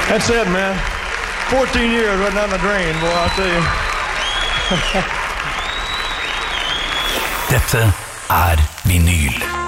That's it, man. 14 years right down the drain, boy, I'll tell you. Dette vinyl.